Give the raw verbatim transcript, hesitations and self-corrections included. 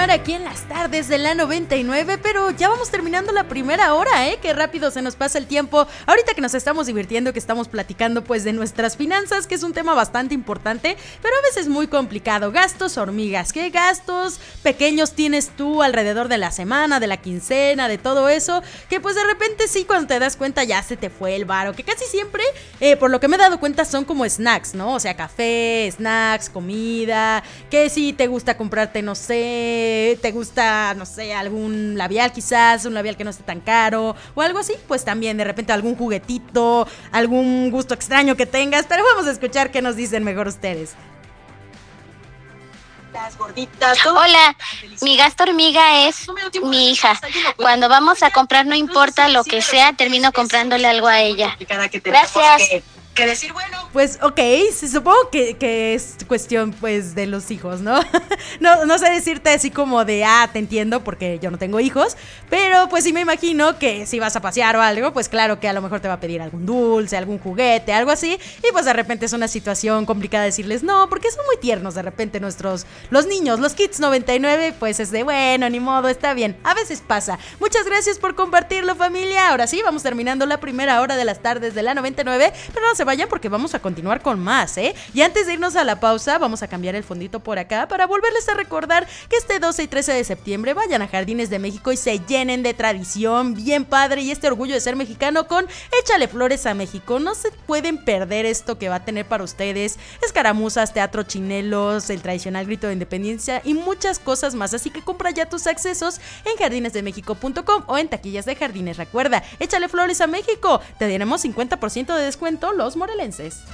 continuar aquí en las tardes de la noventa y nueve, pero ya vamos terminando la primera hora, ¿eh? Qué rápido se nos pasa el tiempo. Ahorita que nos estamos divirtiendo, que estamos platicando pues de nuestras finanzas, que es un tema bastante importante, pero a veces muy complicado. Gastos hormigas, ¿qué gastos pequeños tienes tú alrededor de la semana, de la quincena, de todo eso? Que pues de repente sí, cuando te das cuenta ya se te fue el varo, que casi siempre, eh, por lo que me he dado cuenta, son como snacks, ¿no? O sea, café, snacks, comida, que si te gusta comprarte, no sé, te gusta, no sé, algún labial quizás, un labial que no esté tan caro o algo así, pues también de repente algún juguetito, algún gusto extraño que tengas, pero vamos a escuchar qué nos dicen mejor ustedes. Las gorditas, hola, mi gasto hormiga es mi hija. Cuando vamos a comprar, no importa lo que sea, termino comprándole algo a ella. Gracias. ¿Qué decir? Bueno, pues ok, sí, supongo que, que es cuestión pues de los hijos, ¿no? no no sé decirte así como de, ah, te entiendo porque yo no tengo hijos, pero pues sí me imagino que si vas a pasear o algo, pues claro que a lo mejor te va a pedir algún dulce, algún juguete, algo así, y pues de repente es una situación complicada decirles no, porque son muy tiernos de repente nuestros, los niños, los Kids noventa y nueve, pues es de bueno, ni modo, está bien, a veces pasa. Muchas gracias por compartirlo, familia. Ahora sí, vamos terminando la primera hora de las tardes de la noventa y nueve, pero no se vayan porque vamos a continuar con más, ¿eh? Y antes de irnos a la pausa, vamos a cambiar el fondito por acá para volverles a recordar que este doce y trece de septiembre vayan a Jardines de México y se llenen de tradición, bien padre, y este orgullo de ser mexicano con Échale Flores a México. No se pueden perder esto que va a tener para ustedes escaramuzas, teatro chinelos, el tradicional grito de independencia y muchas cosas más, así que compra ya tus accesos en jardines de méxico punto com o en taquillas de Jardines. Recuerda, Échale Flores a México, te daremos cincuenta por ciento de descuento los morelenses.